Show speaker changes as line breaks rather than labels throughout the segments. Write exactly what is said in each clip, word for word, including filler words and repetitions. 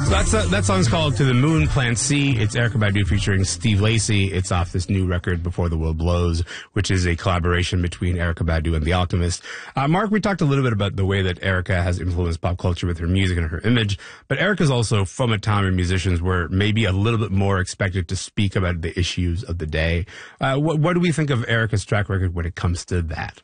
So that's uh, that song's called To the Moon, Plan C. It's Erykah Badu featuring Steve Lacy. It's off this new record, Before the World Blows, which is a collaboration between Erykah Badu and The Alchemist. Uh, Mark, we talked a little bit about the way that Erykah has influenced pop culture with her music and her image, but Erykah's also from a time in musicians where maybe a little bit more expected to speak about the issues of the day. Uh, what, what do we think of Erykah's track record when it comes to that?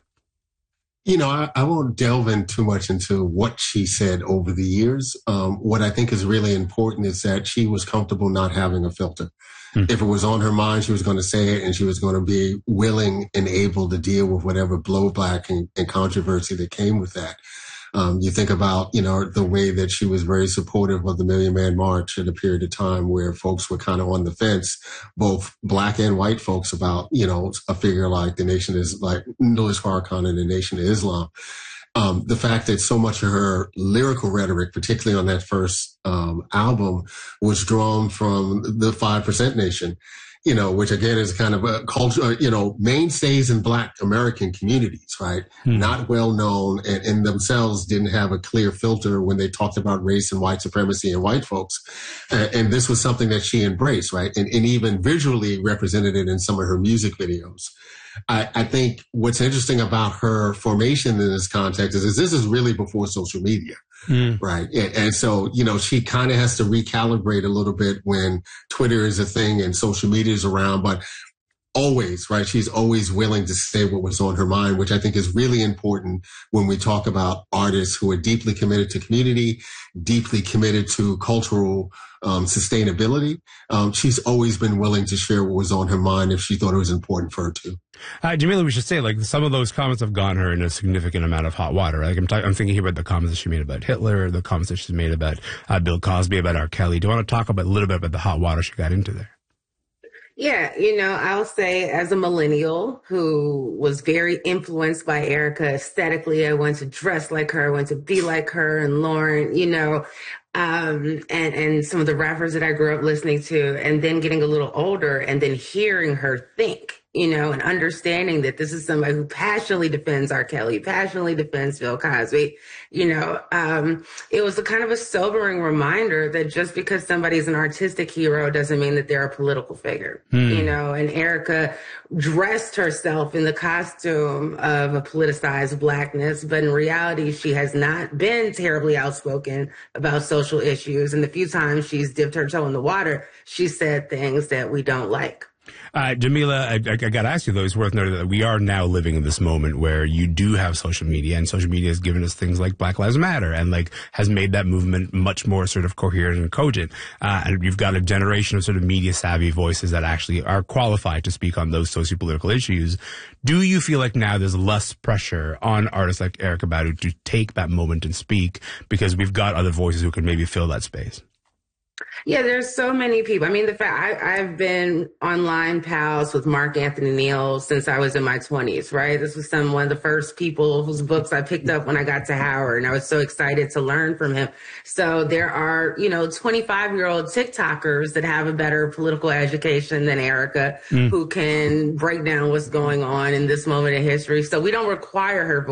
You know, I, I won't delve in too much into what she said over the years. Um, what I think is really important is that she was comfortable not having a filter. Hmm. If it was on her mind, she was going to say it, and she was going to be willing and able to deal with whatever blowback and, and controversy that came with that. Um, you think about, you know, the way that she was very supportive of the Million Man March at a period of time where folks were kind of on the fence, both black and white folks, about, you know, a figure like the Nation is like Louis Farrakhan and the Nation of Islam. Um, the fact that so much of her lyrical rhetoric, particularly on that first um, album, was drawn from the five percent Nation, you know, which again is kind of a culture, you know, mainstays in Black American communities, right? Hmm. Not well known, and, and themselves didn't have a clear filter when they talked about race and white supremacy and white folks. Uh, and this was something that she embraced, right? And, and even visually represented it in some of her music videos. I, I think what's interesting about her formation in this context is, is this is really before social media. Mm. Right. And, and so, you know, she kind of has to recalibrate a little bit when Twitter is a thing and social media is around, but always, right, she's always willing to say what was on her mind, which I think is really important when we talk about artists who are deeply committed to community, deeply committed to cultural um, sustainability. Um, she's always been willing to share what was on her mind if she thought it was important for her to.
Uh, Jamila, we should say, like, some of those comments have gone her in a significant amount of hot water. Like, I'm, t- I'm thinking here about the comments that she made about Hitler, the comments that she's made about uh, Bill Cosby, about R. Kelly. Do you want to talk about a little bit about the hot water she got into there?
Yeah, you know, I'll say as a millennial who was very influenced by Erykah aesthetically, I wanted to dress like her, I wanted to be like her and Lauren, you know, um, and, and some of the rappers that I grew up listening to, and then getting a little older and then hearing her think, you know, and understanding that this is somebody who passionately defends R. Kelly, passionately defends Bill Cosby, you know, um, it was a kind of a sobering reminder that just because somebody's an artistic hero doesn't mean that they're a political figure, hmm. you know, and Erykah dressed herself in the costume of a politicized blackness, but in reality, she has not been terribly outspoken about social issues. And the few times she's dipped her toe in the water, she said things that we don't like.
Uh, Jamila, I, I, I got to ask you, though, it's worth noting that we are now living in this moment where you do have social media, and social media has given us things like Black Lives Matter and like has made that movement much more sort of coherent and cogent. Uh, and you've got a generation of sort of media savvy voices that actually are qualified to speak on those sociopolitical issues. Do you feel like now there's less pressure on artists like Erykah Badu to take that moment and speak because we've got other voices who could maybe fill that space?
Yeah, there's so many people. I mean, the fact I, I've been online pals with Mark Anthony Neal since I was in my twenties, right? This was some one of the first people whose books I picked up when I got to Howard, and I was so excited to learn from him. So there are, you know, twenty-five-year-old TikTokers that have a better political education than Erykah, mm. who can break down what's going on in this moment in history. So we don't require her voice.